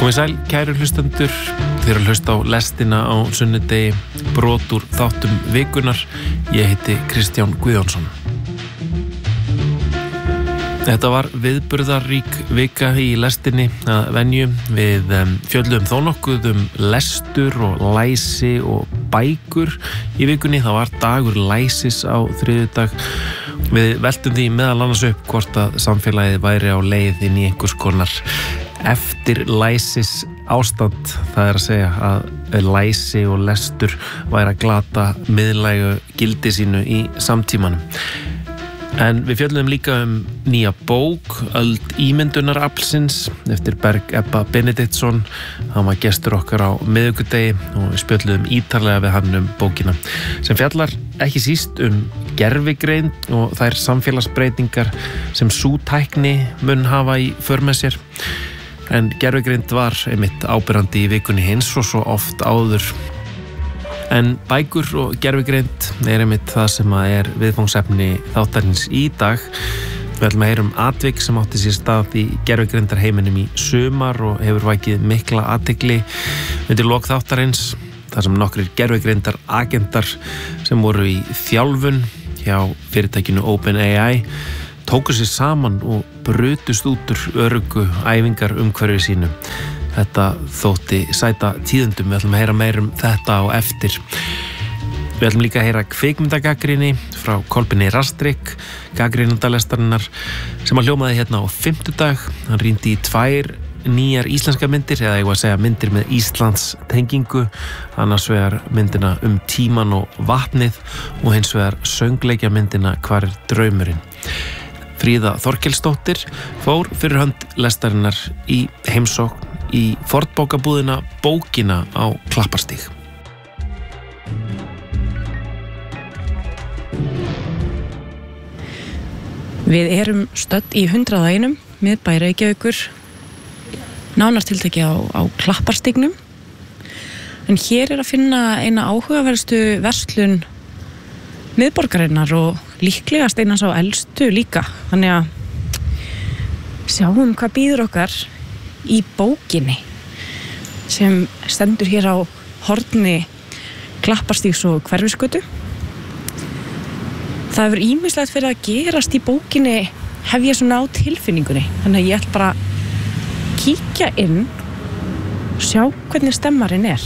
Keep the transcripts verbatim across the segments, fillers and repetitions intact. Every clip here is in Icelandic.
Komið sæl, kæru hlustendur, þið eru að hlusta á lestina á sunnudegi, brot úr þáttum vikunar. Ég heiti Kristján Guðjónsson. Þetta var viðburðarík vika í lestinni að venju. Við um, fjöllum þó nokkuð um lestur og læsi og bækur í vikunni. Það var dagur læsis á þriðjudag. Við veltum því meðal annars upp hvort að samfélagið væri á leið inn í einhvers konar eftir læsis ástand, það er að segja að læsi og lestur væri að glata miðlægu gildi sínu í samtímanum. En við fjöllum líka um nýja bók, Öld ímyndunaraflsins, eftir Berg Ebba Benediktsson. Hann var gestur okkar á miðvikudegi og við spjöllum ítarlega við hann um bókina, sem fjallar ekki síst um gervigreind og þær samfélagsbreytingar sem sú tækni mun hafa í för með sér. En gervigreind var einmitt áberandi í vikunni hins og svo oft áður. En bækur og gervigreind er einmitt það sem er viðfangsefni þáttarins í dag. Við ætlum að heyra um atvik sem átti sér stað í gervigreindarheiminum í sumar og hefur vakið mikla athygli undir lok þáttarins. Það sem nokkrir gervigreindar agentar sem voru í þjálfun hjá fyrirtækinu OpenAI tóku sér saman og brutust út úr öruggu æfingar umhverfi sínu. Þetta þótti sæta tíðendum. Við ætlum að heyra meir um þetta á eftir. Við ætlum líka að heyra kvikmyndagagnrýni frá Kolbeini Rastrik, gagnrýnendalestarinnar, sem að hljómaði hérna á fimmtudag. Hann rýndi í tvær nýjar íslenska myndir, eða ég var að segja myndir með Íslands tengingu, annars vegar myndina Um tíman og vatnið og hins vegar söngleikja myndina Hvar er draumurinn. Fríða Þorkelsdóttir fór fyrir hönd lestarinnar í heimsókn í fornbókabúðina Bókina á Klapparstíg. Við erum stödd í hundrað og einum miðbæ Reykjavíkur, nánar tiltekið á, á Klapparstígnum. En hér er að finna eina áhugaverðstu verslun miðborgarinnar og líklegast eina sá elstu líka. Þannig að sjáum hvað býður okkar í Bókinni sem stendur hér á horni Klapparstígs og Hverfisgötu. Það hefur ýmislegt fyrir að gerast í Bókinni, hef ég svona á tilfinningunni. Þannig að ég ætla bara að kíkja inn og sjá hvernig stemmarinn er.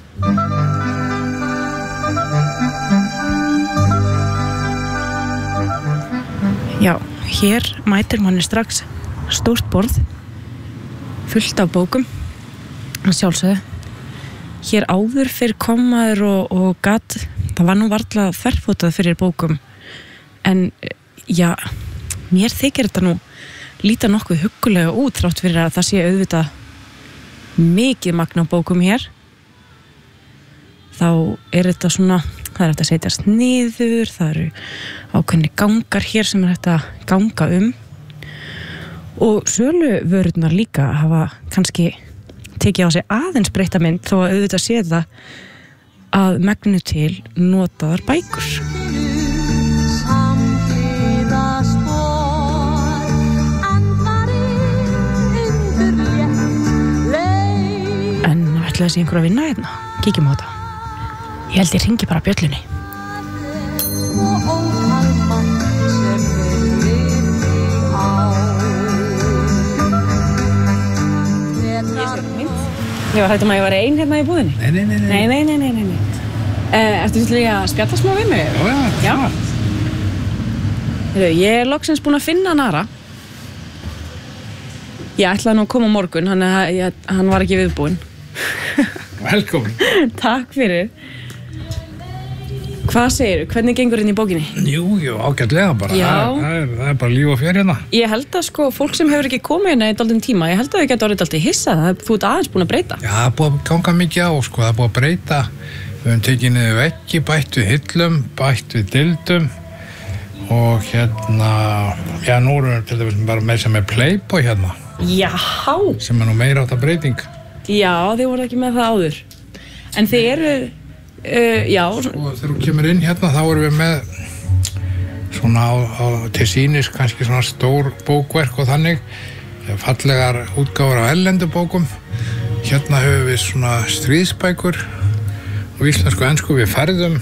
Já, hér mætir manni strax stórt borð fullt af bókum að sjálfsögðu. Hér áður fyrir komaður og, og gat, það var nú varla þverfótað fyrir bókum, en já, mér þykir þetta nú líta nokkuð huggulega út þrátt fyrir að það sé auðvitað mikið magn á bókum hér. Þá er þetta svona, það er hægt að setjast niður, það eru ákveðni gangar hér sem er hægt að ganga um. Og söluvörurnar líka hafa kannski tekið á sig aðeins breytta mynd, þó að auðvitað sé það að megninu til notaðar bækur. En ætlaði að sé einhver að vinna hérna? Kíkjum á þetta. Ég held ég hringi bara bjöllunni. Ég var hættum að ég var ein hérna í búðinni. Nei, nei, nei, nei. Nei, nei, nei, nei, nei, nei. Uh, ertu til að spjalla smá við mig? Já, já, já. Heyrðu, ég er loksins búin að finna Nara. Ég ætlaði nú að koma á morgun, hann, ég, hann var ekki viðbúinn. Velkomin. Takk fyrir. Hvað segirðu? Hvernig gengur inn í bókinni? Jú, jú, ágætlega bara. Já. Það, það, er, það er bara líf og fjör hérna. Ég held að sko, fólk sem hefur ekki komið hérna í dálítinn tíma, ég held að þau geta orðið dálítið hissað, það þú ert aðeins búin að breyta. Já, það er búið að ganga mikið á, sko, það er búið að breyta. Við höfum tekið niður veggi, bætt við hillum, bætt við dildum og hérna, já, nú erum við til dæmis bara með sem er Playboy hérna. Já. Sem er nú meira átt að breyting. Já, þið voru ekki með það áður. En þið eru, uh, já. Og þegar þú kemur inn hérna, þá erum við með svona á, á til sýnis kannski svona stór bókverk og þannig, fallegar útgáfur af erlendu bókum hérna höfum við svona stríðsbækur og íslensku ensku við færðum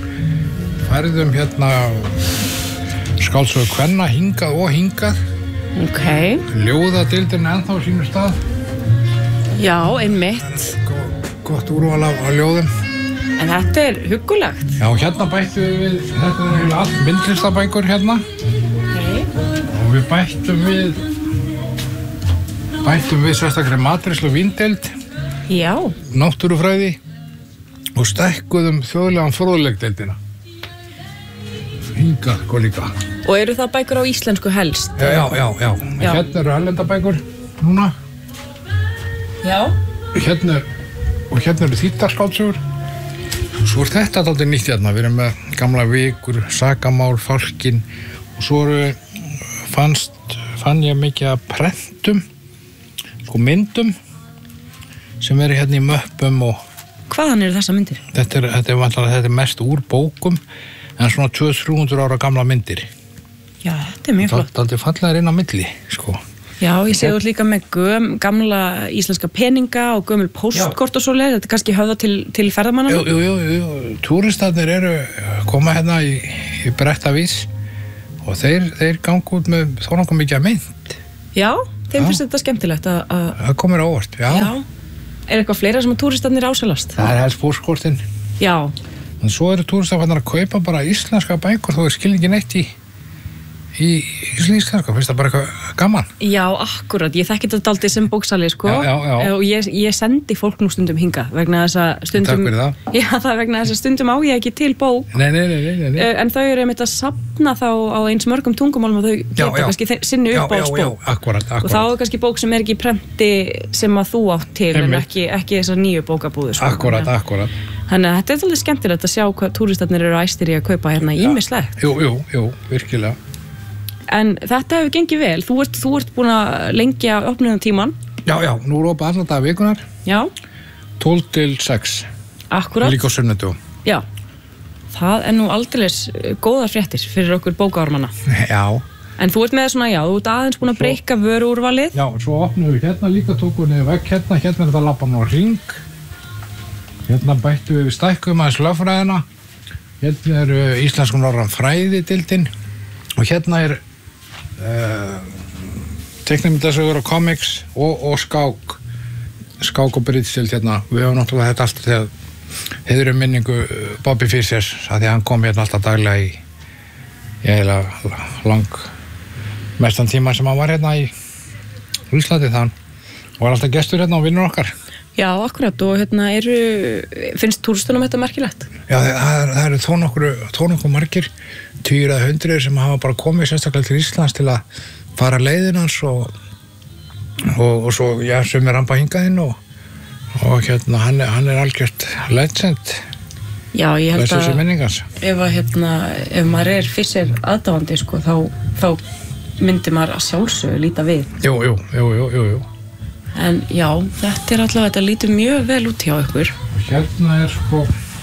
færðum hérna skáldsögur kvenna hingað og hingað. Ok. Ljóðadeildin ennþá á sínu stað. Já, einmitt. Gott úrval af ljóðum. En þetta er huggulegt. Já, hérna bættum við, þetta er eiginlega allt myndlistabækur hérna. Ok. Og við bættum við, bættum við sérstaklega matreiðslu og víndeild. Já. Náttúrufræði og stækkuðum þjóðlegan fróðleikdeildina. Hingað, hvað líka. Og eru það bækur á íslensku helst? Já, já, já, já. Já. Hérna eru erlendabækur núna. Já. Hérna, og hérna eru þýddarskáldsögur. Svo er þetta dálítið nýtt hérna. Við erum með gamla vikur, sakamál, fálkin og svo eru, fannst, fann ég mikið að prentum, sko myndum sem eru hérna í möppum og Hvaðan eru þessa myndir? þetta er, þetta er, vantilega, þetta er mest úr bókum en svona tvö til þrjú hundruð ára gamla myndir. Já, þetta er mjög flott. Dálítið fallegar inn á milli, sko. Já, ég sé út líka með göm, gamla íslenska peninga og gömul póstkort og svoleið. Þetta er kannski höfða til, til ferðamanna. Jú, jú, jú, jú. Túristarnir eru koma hérna í, í brettavís og þeir, þeir ganga út með þó nokkuð mikið að mynd. Já, þeim Já. finnst þetta skemmtilegt að... að- Það komir á óvart, já. Já. Er eitthvað fleira sem að túristarnir ásælast? Það er helst póstkortin. Já. En svo eru túristarfarnir að kaupa bara íslenska bækur þó er skilningin eitt í í íslenska, finnst það bara eitthvað gaman. Já, akkurat. Ég þekki þetta dálítið sem bóksali, sko. Já, já, já. Og ég, ég sendi fólk nú stundum hinga vegna þess að stundum... Takk fyrir það. Já, það er vegna þess að stundum á ég ekki til bók. Nei, nei, nei, nei, nei. Eh, En þau eru einmitt að safna þá á eins mörgum tungumálum og þau Já, geta já. kannski þe- sinni Já, já, já, uppáhaldsbók. akkurat, Og þá akkurat. er kannski bók sem er ekki í prenti sem að þú átt til en Einmitt. ekki, ekki þessar nýju bókabúður. sko. Akkurat, Þannig að- akkurat. Þannig að þetta er alveg skemmtilegt að sjá hvað túristarnir eru æstir í að kaupa hérna ýmislegt. Jú, jú, jú, virkilega. En þetta hefur gengið vel. Þú ert, þú ert búin að lengja opnunum tíman. Já, já, nú er opið allan dag vikunar, Já, tólf til sex, akkurat. líka á sunnudögum. Já, það er nú aldeilis eh, góðar fréttir fyrir okkur bókaormanna. Já. En þú ert með svona, já, þú ert aðeins búin að breyka vöruúrvalið. Já, svo opnum við hérna líka, tókum við niður vegg hérna, hérna er þetta labban á hring. Hérna bættum við stækkum aðeins lögfræðina. Hérna er uh, íslensku norræn fræðidildin og hérna er uh, teiknimyndasögur og komiks og, og skák, skák og brytstild hérna. Við höfum náttúrulega þetta alltaf þegar heiðurum minningu uh, Bobby Fischer, að því að hann kom hérna alltaf daglega í, í eiginlega lang mestan tíma sem hann var hérna í Íslandi þann og var alltaf gestur hérna og vinnur okkar. Já, akkurat, og hérna eru, finnst túristunum þetta merkilegt? Já, það, það, það eru þó nokkur, þó nokkur margir, tugir eða hundruð sem hafa bara komið sérstaklega til Íslands til að fara leiðin hans og, og, og svo, já, sem er ramba hingað inn og, og hérna, hann, er- hann er algjört legend, Já, ég held þessu að minningans. ef að hérna, ef maður er Fischer aðdáandi, sko, þá, þá myndi maður að sjálfsögðu líta við. Jú, jú, jú, jú, jú, jú. En já, þetta er allavega, þetta lítur mjög vel út hjá ykkur. Og hérna er sko,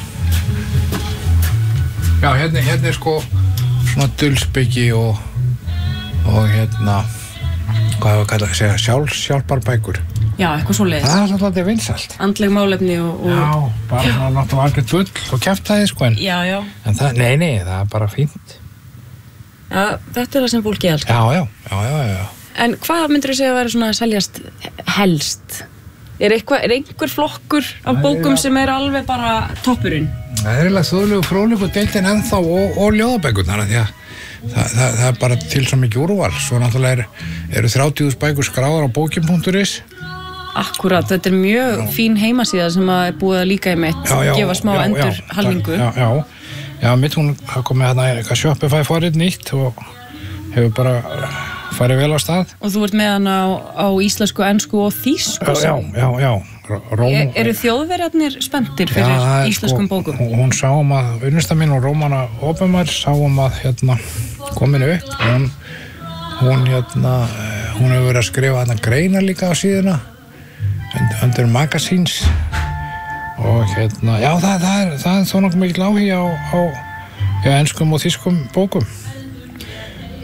já, hérna, hérna er sko svona dulsbyggi og, og hérna, hvað hefur kallað að segja, sjálfsjálparbækur. Já, eitthvað svo leiðis. Það er svolítið vinsælt. Andleg málefni og... og... Já, bara svona náttúrulega algjört bull og kjaftaði sko en, Já, já. en það, nei, nei, það er bara fínt. Já, þetta er það sem fólki elskar. Já, já, já, já, já, já. En hvað myndir þú segja að vera svona að seljast helst? Er, eitthvað, er einhver flokkur af Nei, bókum já. sem er alveg bara toppurinn? Það er eiginlega þjóðlegu fróðlegu deildin ennþá og, og ljóðabækurnar af því að það, það, það er bara til svo mikið úrval. Svo náttúrulega er, eru þrjátíu þúsund bækur skráðar á bókin punktur is. Akkurat, þetta er mjög fín heimasíða sem að er búið að líka í mitt gefa smá endurhalningu. Já, já, já, mitt hún hafa komið hérna eitthvað Shopify forrit nýtt og hefur bara farið vel á stað. Og þú ert með hann á, á íslensku, ensku og þýsku. Já, já, já, Róm, Er, eru þjóðverjarnir spenntir fyrir Já, það er íslenskum sko, bókum? hún- Hún sá um að, unnusta mín og Rómana Oppenmar sá um að hérna kominu upp. Hún, hún hérna, eh, hún hefur verið að skrifa hérna greina líka á síðuna und- undir Magazines og hérna, já það, það er, það er þó nokkuð mikil áhugi á, á já, enskum og þýskum bókum.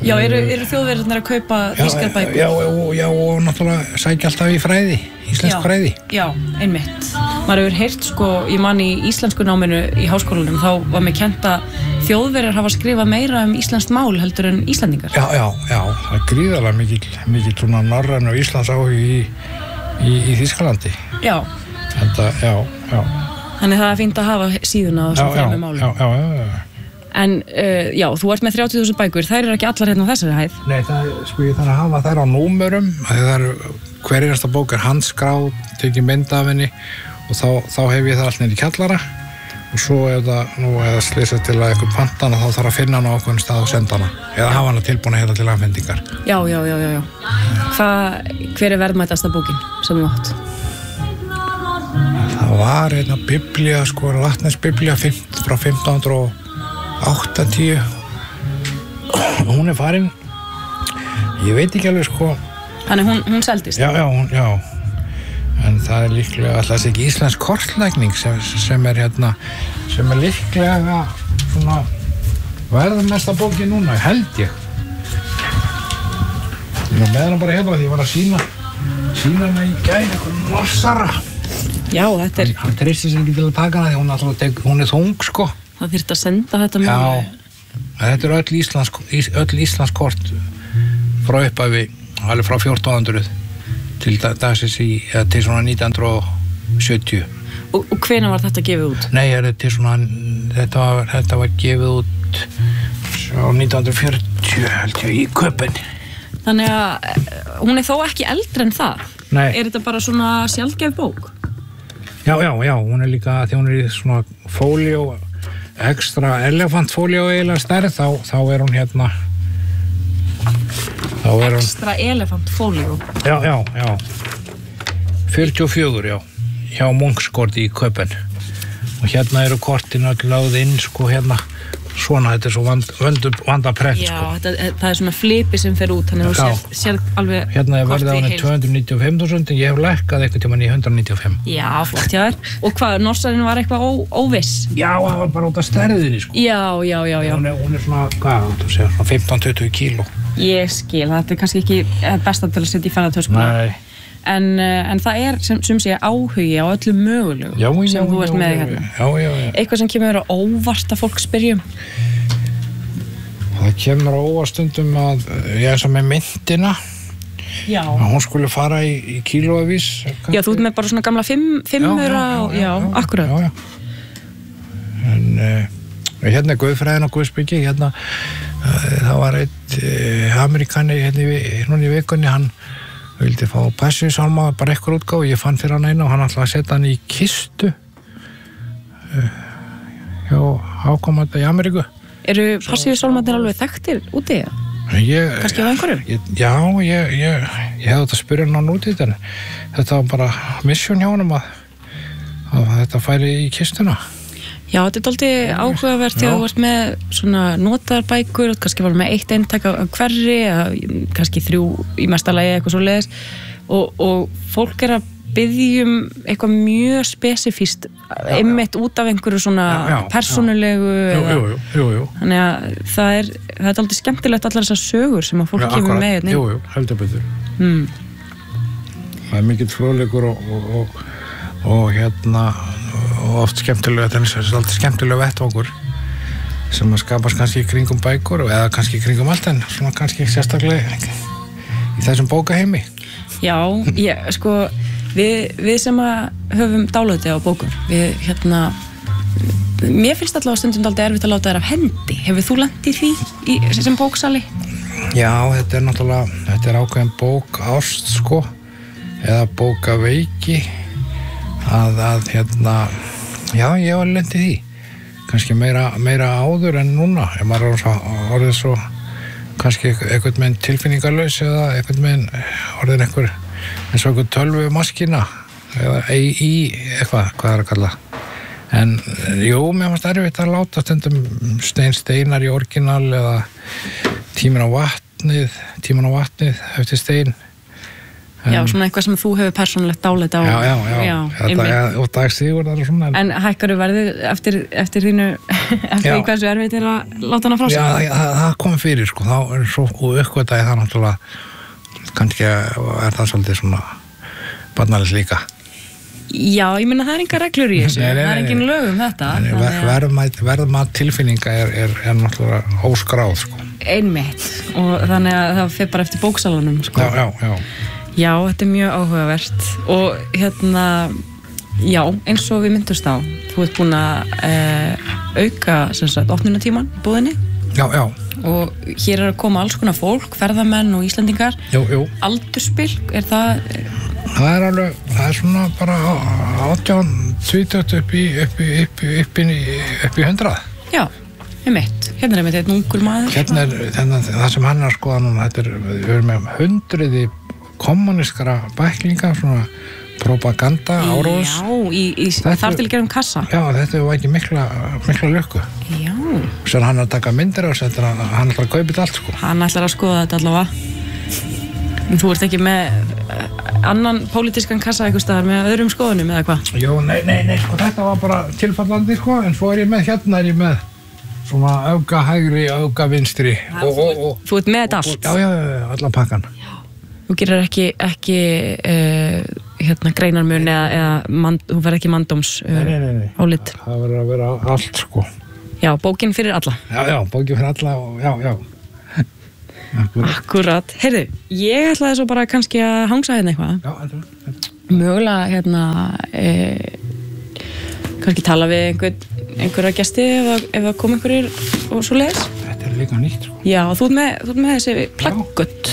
Já, eru, eru þjóðverðarnir að kaupa þýskar bækur? Já, já, já, og náttúrulega sækja alltaf í fræði, íslensk fræði. Já, einmitt. Maður hefur heyrt, sko, ég man í íslensku náminu í háskólanum, þá var mér kennt að þjóðverjar hafa skrifað meira um íslenskt mál heldur en Íslendingar. Já, já, já, það er gríðarlega mikil, mikil svona norræn og Íslands áhugi í, í, í Þýskalandi. Já. Þetta, já, já. Þannig það er fínt að hafa síðuna á þessum þremur málum. Já, já, já, já. En uh, já, þú ert með þrjátíu þúsund bækur, þær eru ekki allar hérna á þessari hæð? Nei, það, sko, ég þarf að hafa þær á númerum, það er, hver einasta bók er handskráð, tekið mynd af henni og þá, þá hef ég það allt niður í kjallara og svo ef það, nú er það slysað til að eitthvað pantana, þá þarf að finna hana á okkur stað og senda hana, eða hafa hana tilbúna hérna til afhendingar. Já, já, já, já, já. Hvað, hver er verðmætasta bókin sem þú átt? Það var einna biblía, sko, latnesbiblía frá fimmtán hundruð og áttatíu. Hún er farin, ég veit ekki alveg, sko. Þannig hún, hún seldist? Já, já, hún, já. En það er líklega alltaf ekki íslensk kortlækning sem, sem er hérna, sem er líklega svona verðmesta bókin núna, held ég. Ég var með hana bara hérna því ég var að sína, sína hana í gær, eitthvað lossara. Já, þetta er... Hann treystir sér ekki til að taka hana því hún, alltaf, hún er þung, sko. Það þyrfti að senda þetta mjög. Já, þetta er öll íslensk, öll íslensk kort frá upphafi, alveg frá fjórtán hundruð til dagsins í, eða til svona nítján hundruð sjötíu. Og, og hvenær var þetta gefið út? Nei, er þetta svona, þetta var, þetta var gefið út á nítján hundruð fjörutíu, held ég, í Köpen. Þannig að hún er þó ekki eldri en það? Nei. Er þetta bara svona sjaldgæf bók? Já, já, já, hún er líka, því hún er í svona fóljó, ekstra elefantfóljó eiginlega stærð, þá, þá er hún hérna, þá er hún... Ekstra elefantfóljó? Já, já, já, fjörutíu og fjögur, já, hjá Munksgård í Köpen. Og hérna eru kortin öll lögð inn, sko, hérna, svona, þetta er svo vand, vand, vandaprent, já, sko. Já, þetta, það er svona flipi sem fer út, þannig að þú sér, sér alveg... Hérna er verðið á henni tvö hundruð níutíu og fimm þúsund, en ég hef lækkað eitthvað tímann í hundrað níutíu og fimm. Já, flott, já, og hvað, Norsarinn var eitthvað ó, óviss? Já, það var bara út af stærðinni, sko. Já, já, já, já. Hún er, hún er svona, hvað, þú segir, svona fimmtán til tuttugu kíló. Ég skil, þetta er kannski ekki besta til að setja í ferðartöskuna. Nei. En, en það er sem, sem sé áhugi á öllum mögulegu já, já, sem þú ert já, með já, hérna. Já, já, já. Eitthvað sem kemur á óvart að fólk spyrjum? Það kemur á óvart stundum að ég er svo með myndina. Já. Að hún skulle fara í, í kílóavís. Já, þú ert með bara svona gamla fimm, fimmura og, já, akkurat. Já, já. En uh, hérna er Guðfræðin og Guðsbyggi, hérna, uh, það var einn uh, Amerikani hérna í, núna í vikunni, hann vildi fá Passíusálma, bara ekkur útgáf, ég fann fyrir hann einu og hann ætlaði að setja hann í kistu uh, hjá ákomandi í Ameríku. Eru Passíusálmarnir alveg þekktir úti? Ég, kannski á einhverju? Ég, já, ég, ég, ég hefði þetta að spyrja hann út í þetta, þetta var bara mission hjá honum að, að þetta færi í kistuna. Já, þetta er dálítið áhugavert þegar þú ert með svona notarbækur, kannski var með eitt eintak af hverri, kannski þrjú í mesta lagi eitthvað svoleiðis og, og fólk er að biðja um eitthvað mjög spesifíst einmitt út af einhverju svona já, já, persónulegu já. Jú, jú, jú, jú. Þannig að það er, það er dálítið skemmtilegt allar þessar sögur sem að fólk kemur með hérna. Jú, jú, heldur betur. Mm. Það er mikill fróðleikur og, og, og, og hérna og oft skemmtilega, þetta er alltaf skemmtilega vettvangur sem að skapast kannski í kringum bækur eða kannski í kringum allt en svona kannski sérstaklega í þessum bókaheimi. Já, ég, sko við, við sem að höfum dálöti á bókum, við hérna mér finnst allavega stundum dálítið erfitt að láta þær af hendi. Hefur þú lent í því í, sem bóksali? Já, þetta er náttúrulega, þetta er ákveðin bók ást, sko, eða bókaveiki að, að hérna já, ég var lent í því kannski meira, meira áður en núna ef maður er orðið svo kannski eitthvað með tilfinningarlaus eða eitthvað með orðin einhver eins og einhver tölvu maskína eða A I eitthvað, hvað er að kalla en jú, mér fannst erfitt að láta stundum stein steinar í orginal eða tíminn á vatnið tíminn á vatnið eftir stein Já, svona eitthvað sem þú hefur persónulegt dálit á. Já, já, já, já þetta er og dagstígur og svona. En hækkaru verðið eftir, eftir þínu, eftir því hversu erfitt er að láta hana frá sig? Já, það, það kom fyrir, sko, þá er svo, og uppgötaði það náttúrulega, kannski er það svolítið svona barnalegt líka. Já, ég meina það er enga reglur í þessu, nei, nei, nei, það er engin lög um þetta. Ver, verðmat, verðmat tilfinninga er, er, er náttúrulega óskráð, sko. Einmitt, og þannig að það fer bara eftir bóksalanum, sko. Já, já, já. Já, þetta er mjög áhugavert og hérna, já, eins og við myndumst á, þú ert búin að e, auka, sem sagt, opnunatíman í búðinni. Já, já. Og hér er að koma alls konar fólk, ferðamenn og Íslendingar. Jú, jú. Aldurspil, er það... Það er alveg, það er svona bara átján, tvítugt upp í, upp í, upp í, upp í, upp í hundrað. Já, um eitt. Hérna er með þetta ungur maður. Hérna er, þennan, það sem hann er að skoða núna, þetta er, við erum með hundruði kommunískara bæklinga, svona propaganda áróðs. Já, í, í þar til gerum kassa. Já, þetta var ekki mikla, mikla lökku. Já. Svo hann er að taka myndir og setja, hann ætlar að kaupa þetta allt, sko. Hann ætlar að skoða þetta allavega. En þú ert ekki með annan pólitískan kassa eitthvað staðar með öðrum skoðunum eða hvað? Jó, nei, nei, nei, sko, þetta var bara tilfallandi, sko, en svo er ég með, hérna er ég með svona auka hægri, auka vinstri og, og, og, þú ert með þetta allt? Já, já, já, allan pakkan. Já. Þú gerir ekki, ekki uh, hérna greinarmun eða, eða man, þú verður ekki mandóms uh, nei, nei, nei. álit? Það verður að vera allt, sko. Já, bókin fyrir alla? Já, já, bókin fyrir alla og já, já. Akkurat. Akkurat. Heyrðu, ég ætlaði svo bara kannski að hangsa hérna eitthvað. Já, þetta. Mögulega, hérna, e, kannski tala við einhver, einhverja gesti ef að, ef að koma einhverjir og svo leiðis. Þetta er líka nýtt, sko. Já, þú ert með, þú ert með þessi plaggött.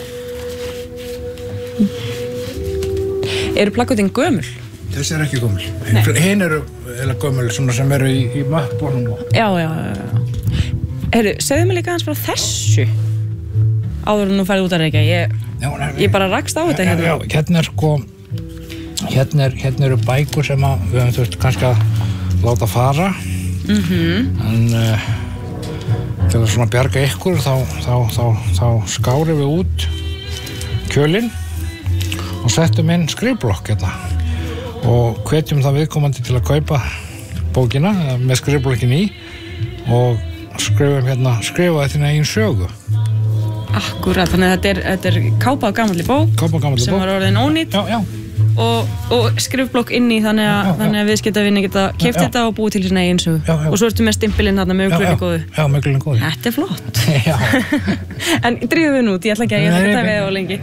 Eru plaggutin gömul? Þessi er ekki gömul. Hinn eru eða gömul, svona sem eru í, í möppbónum. Já, já, já. Heyrðu, segðu mig líka aðeins frá þessu. Áður en nú færði út að reykja, ég, já, nei, ég bara rakst á þetta hérna. Já, já, hérna er sko, hérna, er, hérna eru bækur sem að við höfum þurft kannski að láta fara, mm-hmm. en uh, til að svona bjarga ykkur þá, þá, þá, þá skárum við út kjölinn og settum inn skrifblokk hérna og hvetjum það viðkomandi til að kaupa bókina með skrifblokkin í og skrifum hérna, skrifa þetta í einn sögu. Akkurat, þannig að þetta er, þetta er kápa á gamalli bók, kápa á gamalli sem bók. var orðin ónýtt já, já. Og, og skrifblokk inn í þannig að, já, já. Þannig að viðskiptavinni geta keypt þetta og búið til sína eigin sögu. Já, já. Og svo ertu með stimpilinn þarna með uglunni góðu. Já, með uglunni góðu. Þetta er flott. En drífum við nú út, ég ætla ekki að ég ætla ekki að taka það á lengi.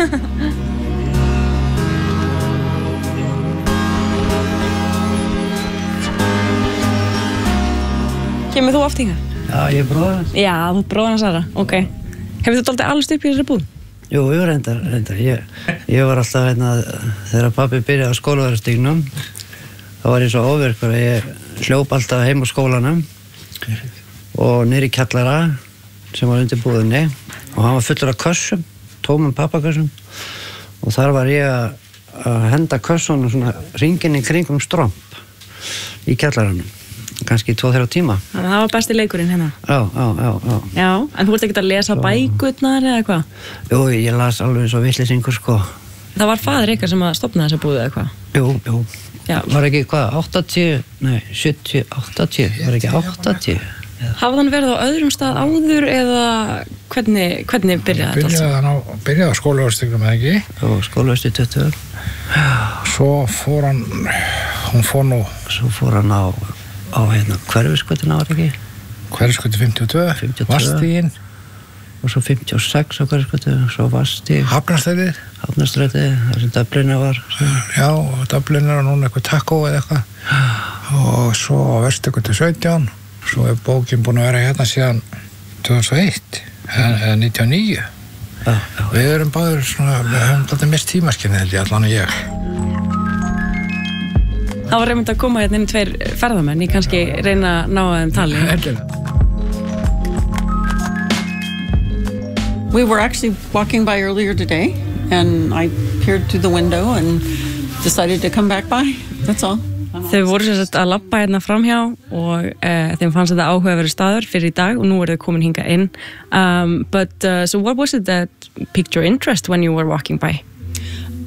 Kemur þú oft hingað? Já, ég er bróðir hans. Já, þú er bróðir hans aðra, ok. Hefur þú dálítið alveg upp í þessari búð? Jú, ég var reyndar, reyndar. Ég, ég var alltaf hérna, þegar pabbi byrjaði á skólaverðarstígnum, þá var ég svo óvirkur að ég hljóp alltaf heim á skólanum og niður í kjallara sem var undir búðinni og hann var fullur af kössum, tómum pappakössum og þar var ég að, að henda kössunum svona hringinn í kringum stromp í kjallaranum. Kannski tvo þrjá tíma. Þannig að það var besti leikurinn hérna. Já, já, já, já. Já, en þú ert ekki að lesa Svo... bækurnar eða hvað? Jú, ég las alveg eins og vitleysingur, sko. Það var faðir ykkar sem að stofna þessa búðu eða hvað? Jú, jú. Já. Var ekki hvað, áttatíu, nei, sjötíu, áttatíu, var ekki áttatíu? Hafði hann verið á öðrum stað áður eða hvernig, hvernig byrjaði þetta alls? Hann byrjaði á skólaverðarstígnum eða ekki? Jú, skólaverðarstíg tuttugu ár. Svo fór hann, hún fór nú... Svo fór hann á... á hérna Hverfisgötuna var ekki Hverfisgötu fimmtíu og tvö, Vastíginn og svo fimmtíu og sex á Hverfisgötu svo Vastíg Hafnarstrætið Hafnarstrætið, þar sem Dublina var já, Dublina og núna eitthvað taco eða eitthvað og svo á Vesturgötu sautján svo er bókin búin að vera hérna síðan tvö þúsund og eitt eða nítján og níu já, já. Við erum báður svona, við höfum alltaf mist tímaskynni held ég, allan og ég Það var reynd að koma hérna inn tveir ferðamenn, ég kannski reyna að ná að þeim tali. We were actually walking by earlier today and I peered through the window and decided to come back by, that's all. Þau voru sem sagt að labba hérna framhjá og uh, þeim fannst þetta áhugaverður staður fyrir í dag og nú er þau komin hingað inn. Um, but uh, so what was it that piqued your interest when you were walking by?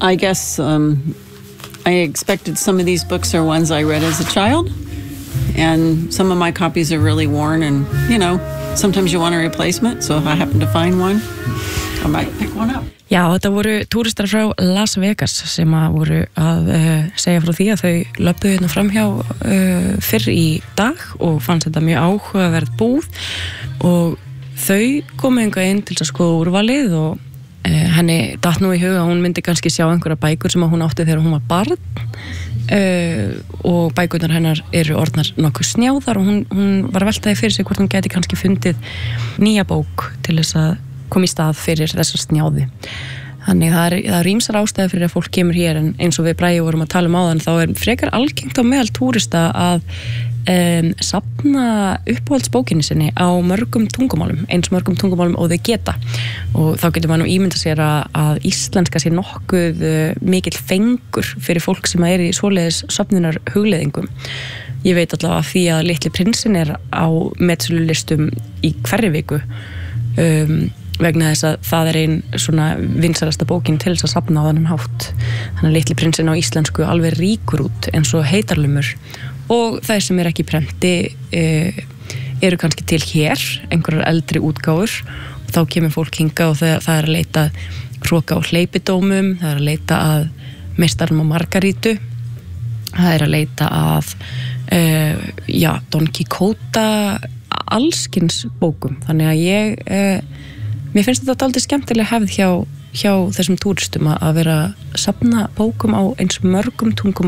I guess um, I expected some of these books are ones I read as a child, and some of my copies are really worn, and, you know, sometimes you want a replacement, so if I happen to find one, I might pick one up. Já, þetta voru túristar frá Las Vegas sem að voru að uh, segja frá því að þau löpuðu hérna framhjá uh, fyrr í dag og fannst þetta mjög áhugaverð búð og þau komu einhvað inn til að skoða úrvalið og uh, henni datt nú í huga að hún myndi kannski sjá einhverja bækur sem að hún átti þegar hún var barn uh, og bækurnar hennar eru orðnar nokkuð snjáðar og hún, hún var að veltaði fyrir sig hvort hún gæti kannski fundið nýja bók til þess að kom í stað fyrir þessa snjáði. Þannig það er, það er ýmsar ástæður fyrir að fólk kemur hér en eins og við Bragi vorum að tala um áðan þá er frekar algengt á meðal túrista að um, safna uppáhaldsbókinni sinni á mörgum tungumálum, eins mörgum tungumálum og þau geta. Og þá getur maður nú ímynda sér að, að íslenska sé nokkuð uh, mikill fengur fyrir fólk sem er í svoleiðis safnunar hugleiðingum. Ég veit allavega að því að Litli prinsinn er á metsölulistum í hverri viku um, vegna þess að það er ein svona vinsælasta bókin til þess að safna á þennan hátt. Þannig að Litli prinsinn á íslensku alveg ríkur út eins og heitarlumur og það sem er ekki í prenti e, eru kannski til hér, einhverjar eldri útgáfur og þá kemur fólk hingað og það, það er að leita hroka og hleypidómum, það er að leita að meistarum og Margarítu, það er að leita að e, já, Don Quixote, allskins bókum. Þannig að ég e, mér finnst þetta aldrei skemmtileg hefð hjá, hjá þessum túristum að vera að safna bókum á eins mörgum tungumálum